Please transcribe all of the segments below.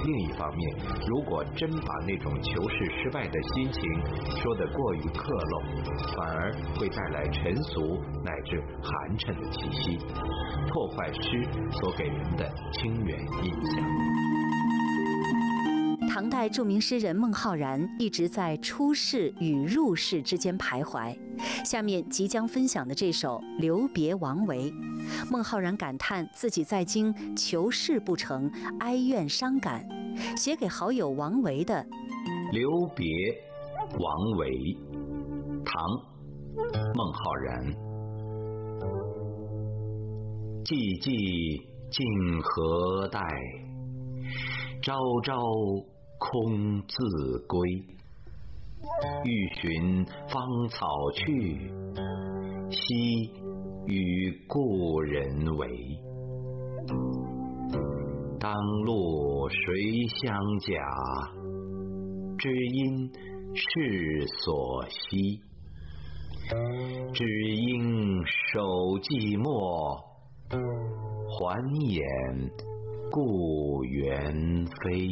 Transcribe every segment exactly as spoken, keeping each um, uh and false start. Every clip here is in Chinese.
另一方面，如果真把那种求是失败的心情说得过于刻漏，反而会带来尘俗乃至寒碜的气息，破坏诗所给人的清远印象。 唐代著名诗人孟浩然一直在出世与入世之间徘徊。下面即将分享的这首《留别王维》，孟浩然感叹自己在京求仕不成，哀怨伤感，写给好友王维的《 留别王维》，唐·孟浩然。寂寂竟何待，朝朝空自归。欲寻芳草去，惜与故人违。当路谁相甲，知音是所惜。只应守寂寞，还眼故园飞。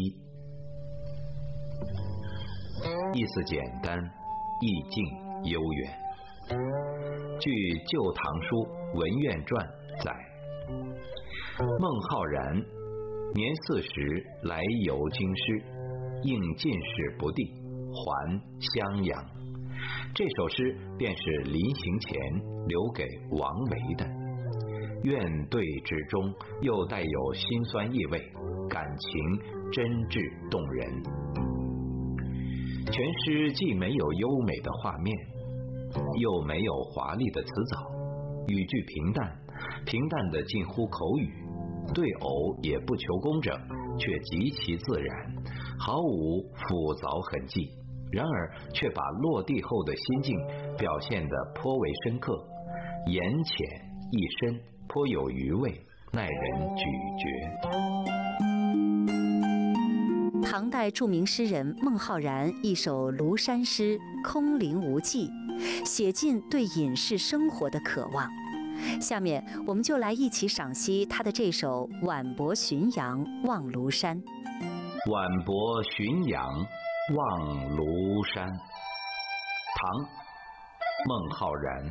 意思简单，意境悠远。据《旧唐书·文苑传》载，孟浩然年四十来游京师，应进士不第，还襄阳。这首诗便是临行前留给王维的，怨对之中又带有辛酸意味，感情真挚动人。全诗既没有优美的画面，又没有华丽的词藻，语句平淡，平淡的近乎口语，对偶也不求工整，却极其自然，毫无复凿痕迹，然而却把落地后的心境表现得颇为深刻，言浅意深，颇有余味，耐人咀嚼。 唐代著名诗人孟浩然一首庐山诗《空灵无际》，写尽对隐士生活的渴望。下面我们就来一起赏析他的这首《晚泊浔阳望庐山》。 晚泊浔阳望庐山，唐·孟浩然。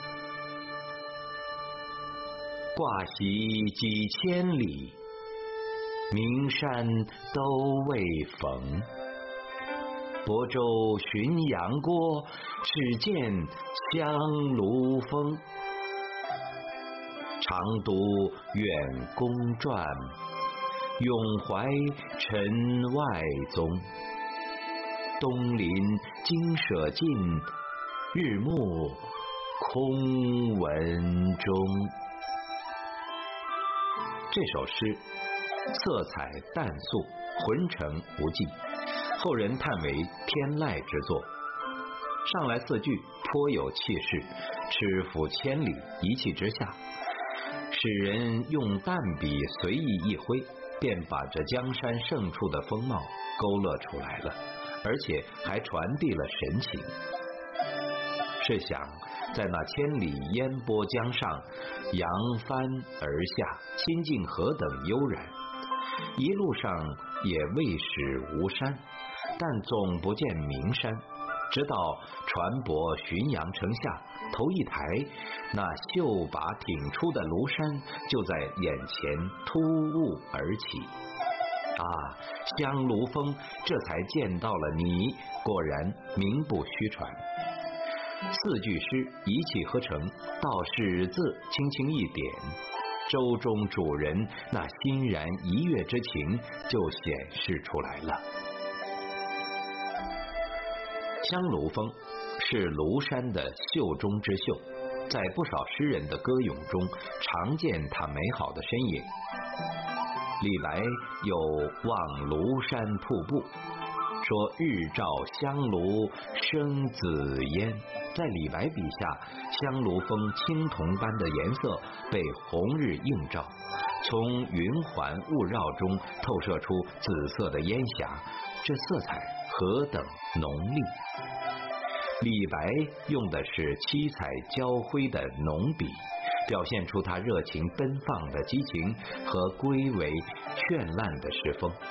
挂席几千里，名山都未逢。泊舟浔阳郭，只见香炉峰。常读远公传，永怀尘外宗。东临经舍尽，日暮空文中。这首诗色彩淡素，浑成无际，后人叹为天籁之作。上来四句颇有气势，尺幅千里，一气之下，使人用淡笔随意一挥，便把这江山胜处的风貌勾勒出来了，而且还传递了神情。试想，在那千里烟波江上，扬帆而下，心境何等悠然。一路上也未识无山，但总不见名山，直到船舶浔阳城下，头一抬，那秀拔挺出的庐山就在眼前突兀而起。啊，香炉峰，这才见到了你，果然名不虚传。四句诗一气呵成，到始字轻轻一点，舟中主人那欣然愉悦之情就显示出来了。香炉峰是庐山的秀中之秀，在不少诗人的歌咏中常见它美好的身影。李白有望庐山瀑布，说日照香炉生紫烟。在李白笔下，香炉峰青铜般的颜色被红日映照，从云环雾绕中透射出紫色的烟霞，这色彩何等浓丽！李白用的是七彩交辉的浓笔，表现出他热情奔放的激情和归为绚烂的诗风。